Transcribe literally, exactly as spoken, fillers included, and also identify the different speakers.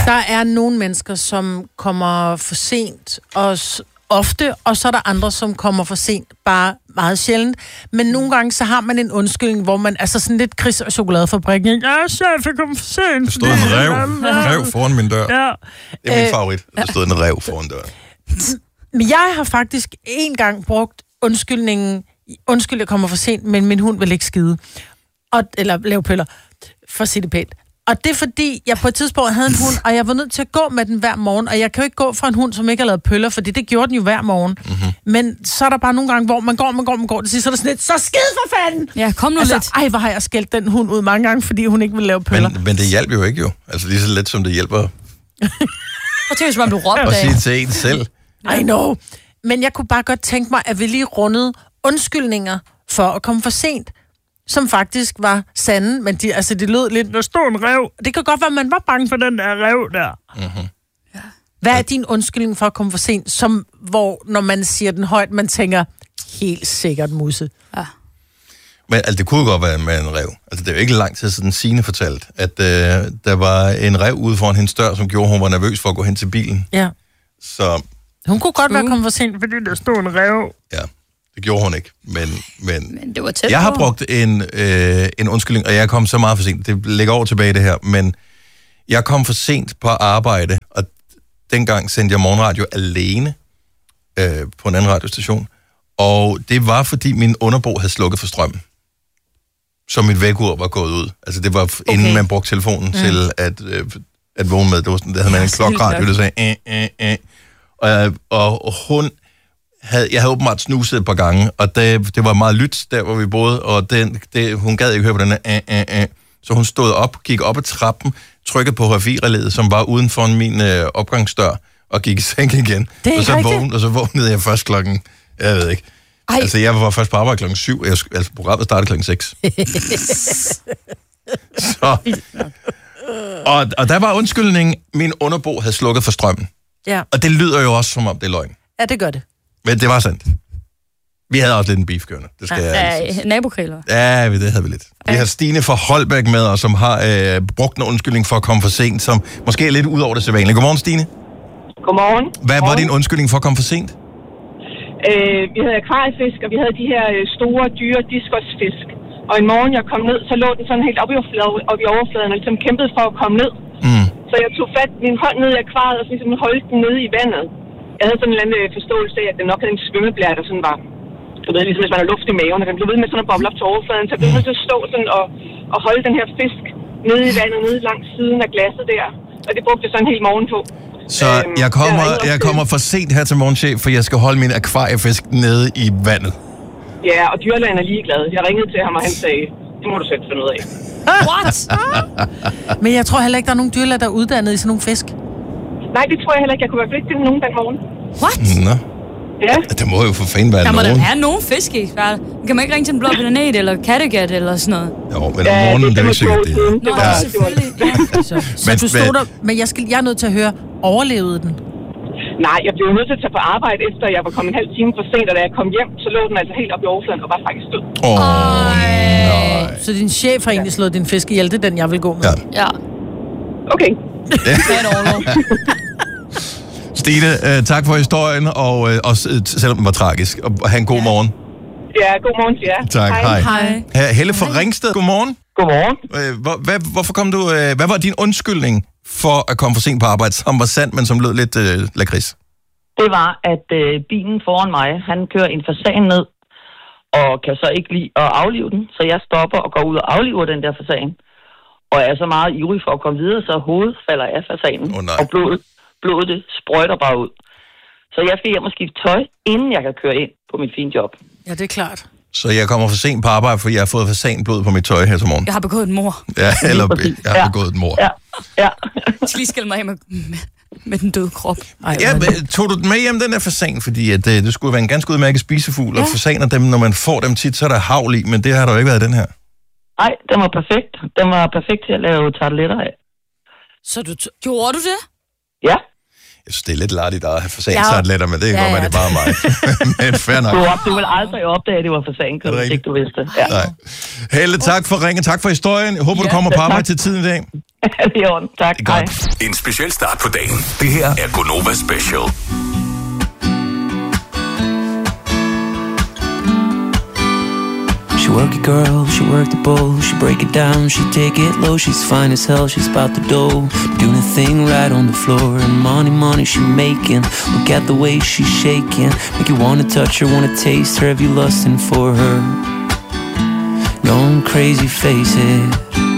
Speaker 1: Der er nogle mennesker, som kommer for sent og ofte, og så er der andre, som kommer for sent, bare meget sjældent. Men nogle gange, så har man en undskyldning, hvor man, altså sådan lidt Chris og chokoladefabrikken, ja, chef, jeg kom for sent.
Speaker 2: Der stod en rev, rev foran min dør.
Speaker 1: Ja.
Speaker 2: Det er min favorit. Der stod en rev foran døren.
Speaker 1: Men jeg har faktisk en gang brugt undskyldningen, undskyld, jeg kommer for sent, men min hund vil ikke skide. Og, eller lave pøller, for at sige det pænt. Og det er fordi, jeg på et tidspunkt havde en hund, og jeg var nødt til at gå med den hver morgen, og jeg kan jo ikke gå fra en hund, som ikke har lavet pøller, fordi det gjorde den jo hver morgen. Mm-hmm. Men så er der bare nogle gange, hvor man går, man går, man går, det siger, så er der sådan lidt, så skid for fanden!
Speaker 3: Ja, kom nu
Speaker 1: altså,
Speaker 3: lidt.
Speaker 1: Ej, hvor har jeg skældt den hund ud mange gange, fordi hun ikke vil lave pøller.
Speaker 2: Men, men det hjælper jo ikke jo. Altså lige så let som det hjælper.
Speaker 3: Og tænk, hvis man blev råbt af.
Speaker 2: Og sige til en selv.
Speaker 1: I know. Men jeg kunne bare godt tænke mig, at vi lige rundede undskyldninger for at komme for sent, som faktisk var sande, men de, altså, det lød lidt, der stod en rev. Det kan godt være, at man var bange for den der rev der. Mm-hmm. Ja. Hvad er din undskyldning for at komme for sent, som, hvor, når man siger den højt, man tænker, helt sikkert musse? Ja.
Speaker 2: Men altså, det kunne jo godt være med en rev. Altså, det er jo ikke lang tid siden Signe fortalt, at øh, der var en rev ude foran hendes dør, som gjorde, at hun var nervøs for at gå hen til bilen.
Speaker 1: Ja.
Speaker 2: Så...
Speaker 1: Hun kunne godt være kommet for sent, fordi der stod en rev.
Speaker 2: Ja. Det gjorde hun ikke, men, men,
Speaker 3: men det var tæt
Speaker 2: jeg har
Speaker 3: på.
Speaker 2: brugt en, øh, en undskyldning, og jeg kom så meget for sent. Det ligger over tilbage det her, men jeg kom for sent på arbejde, og dengang sendte jeg morgenradio alene øh, på en anden radiostation, og det var, fordi min underbo havde slukket for strømmen, så mit vækkeur var gået ud. Altså det var okay. Inden man brugte telefonen mm. til at, øh, at vågne med. Det var sådan, der havde man en klokradio, der sagde, øh, øh, øh. Og, og hun... Havde, jeg havde åbenbart snuset et par gange, og det, det var meget lyt, der hvor vi boede, og den, det, hun gad ikke høre på den her, øh, øh, øh. Så hun stod op, gik op ad trappen, trykkede på H F I-relæet, som var uden for min øh, opgangsdør, og gik i seng igen. Og så, vågnede, og så vågnede jeg først klokken, jeg ved ikke. Ej. Altså, jeg var først på arbejde klokken syv, jeg, altså programmet startede klokken seks. Så. Og, og der var undskyldningen, min underbo havde slukket for strømmen.
Speaker 1: Ja.
Speaker 2: Og det lyder jo også, som om det er løgn.
Speaker 1: Ja, det gør det.
Speaker 2: Men det var sandt. Vi havde også lidt en beefkørende. Det skal
Speaker 3: ja,
Speaker 2: jeg
Speaker 3: ja, nabokriler.
Speaker 2: Ja, det havde vi lidt. Vi har Stine fra Holbæk med os, som har øh, brugt en undskyldning for at komme for sent, som måske er lidt ud over det sædvanlige. Godmorgen, Stine.
Speaker 4: Godmorgen.
Speaker 2: Hvad var din undskyldning for at komme for sent?
Speaker 4: Øh, vi havde akvariefisk, og vi havde de her store, dyre diskusfisk. Og en morgen, jeg kom ned, så lå den sådan helt op i overfladen, op i overfladen og ligesom kæmpede for at komme ned. Mm. Så jeg tog fat min hånd ned i akvariet og så ligesom holdt den nede i vandet. Jeg havde sådan en eller anden forståelse af, at den nok havde en svømmeblære, der sådan var, du ved, ligesom hvis man har luft i maven, og den blev ved med sådan at boble op til overfladen. Så jeg blev nødt til at stå sådan og, og holde den her fisk nede i vandet, nede langs siden af glasset der. Og det brugte jeg sådan en hel morgen på.
Speaker 2: Så øhm, jeg, kommer, jeg, jeg kommer for sent her til morgenchef, for jeg skal holde min akvariefisk nede i vandet.
Speaker 4: Ja, og dyrlægen er ligeglad. Jeg ringede til ham, og han sagde, det må du selv finde ud af.
Speaker 1: What? Men jeg tror heller ikke, der er nogen dyrlæger, der er uddannet i sådan nogle fisk.
Speaker 4: Nej, det tror jeg heller ikke. Jeg kunne i hvert fald ikke finde nogen den morgen.
Speaker 3: What?
Speaker 2: Nå.
Speaker 4: Ja.
Speaker 2: Der må jo for fanden være
Speaker 3: der
Speaker 2: nogen.
Speaker 3: Der må da være nogen fiskeekspert. Kan man ikke ringe til en blå planet eller Kattegat eller sådan noget?
Speaker 2: Jo, men om morgenen, ja, det, det er ikke sikkert det.
Speaker 3: Nå, ja. selvfølgelig. Ja.
Speaker 1: Så, så men, du stod der, men jeg, skal, jeg er nødt til at høre, overlevede den?
Speaker 4: Nej, jeg blev nødt til at tage på arbejde, efter jeg var kommet en halv time for sent, og da jeg kom hjem, så lå den altså helt op i overfladen og var faktisk død.
Speaker 2: Åh, oh, nej.
Speaker 1: Så din chef har egentlig slået din fisk ihjel, det er den, jeg vil gå med?
Speaker 2: Ja.
Speaker 3: Ja.
Speaker 4: Okay.
Speaker 2: Stine, øh, tak for historien, og øh, også selvom den var tragisk. Og have en god ja. morgen.
Speaker 4: Ja, god morgen til jer.
Speaker 2: Tak, hej. hej. hej. Helle fra Ringsted, godmorgen.
Speaker 4: Godmorgen.
Speaker 2: Øh, hvor, hvad, hvorfor kom du, øh, hvad var din undskyldning for at komme for sent på arbejde, som var sand, men som lød lidt øh, lakrids?
Speaker 5: Det var, at øh, bilen foran mig, han kører en fasan ned, og kan så ikke lide at aflive den, så jeg stopper og går ud og afliver den der fasan. Og jeg er så meget ivrig for at komme videre, så hovedet falder af fasanen,
Speaker 2: oh,
Speaker 5: og blodet, blodet det sprøjter bare ud. Så jeg fik hjem og skifte tøj, inden jeg kan køre ind på mit fine job.
Speaker 1: Ja, det er klart.
Speaker 2: Så jeg kommer for sent på arbejde, for jeg har fået fasanblod på mit tøj her til morgen.
Speaker 3: Jeg har begået et mord.
Speaker 2: Ja, eller jeg har ja. begået et mord.
Speaker 5: Ja, ja.
Speaker 3: Jeg skal lige skille mig af med, med, med den døde krop.
Speaker 2: Ej, ja, men, tog du den med hjem, den der fasan? Fordi at, det, det skulle være en ganske udmærket spisefugl, ja. Og fasaner dem, når man får dem tit, så er der havl i, men det har der jo ikke været den her.
Speaker 5: Nej, den var perfekt. Den var perfekt til at lave tarteletter af.
Speaker 3: Så du t- gjorde du det?
Speaker 5: Ja.
Speaker 2: Jeg synes, det er lidt lartigt at have fasan
Speaker 1: Ja.
Speaker 2: tarteletter, men det kan
Speaker 1: Ja,
Speaker 2: godt være,
Speaker 1: ja.
Speaker 2: det er bare mig. Men fair nok.
Speaker 5: Du, op, du vil aldrig opdage, at det var fasankød, hvis ikke du vidste. Ja.
Speaker 2: Nej. Helle, tak for ringen, tak for historien. Jeg håber, du kommer på arbejde til tiden i dag.
Speaker 5: Det er ordentligt. Tak.
Speaker 2: Det er
Speaker 5: Hej.
Speaker 2: godt.
Speaker 6: En speciel start på dagen. Det her er Gonova Special.
Speaker 7: She work it, girl, she work the bowl. She break it down, she take it low. She's fine as hell, she's about the dough. Doing a thing right on the floor. And money, money she making. Look at the way she's shaking. Make you wanna touch her, wanna taste her. Have you lusting for her? Going crazy, face it.